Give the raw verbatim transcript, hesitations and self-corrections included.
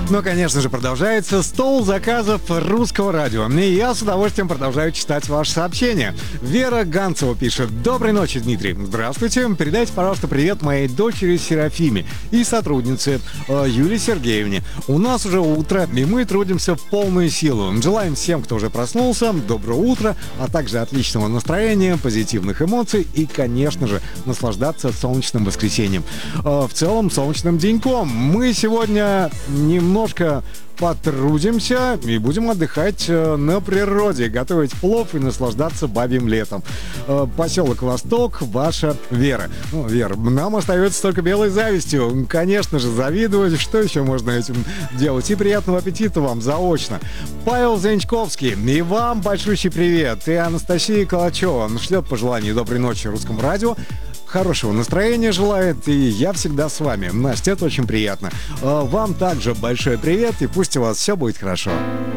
Ну, конечно же, продолжается стол заказов русского радио. И я с удовольствием продолжаю читать ваши сообщения. Вера Ганцева пишет: доброй ночи, Дмитрий. Здравствуйте. Передайте, пожалуйста, привет моей дочери Серафиме и сотруднице э, Юлии Сергеевне. У нас уже утро, и мы трудимся в полную силу. Желаем всем, кто уже проснулся, доброго утра, а также отличного настроения, позитивных эмоций и, конечно же, наслаждаться солнечным воскресеньем. Э, в целом, солнечным деньком. Мы сегодня немного Немножко потрудимся и будем отдыхать на природе, готовить плов и наслаждаться бабьим летом. Поселок Восток, ваша Вера. Ну, Вера, нам остается только белой завистью, конечно же, завидовать. Что еще можно этим делать? И приятного аппетита вам заочно. Павел Занчковский, и вам большущий привет. И Анастасия Калачева шлет пожелания доброй ночи русскому радио. Хорошего настроения желает, и я всегда с вами. Настя, это очень приятно. Вам также большой привет, и пусть у вас все будет хорошо.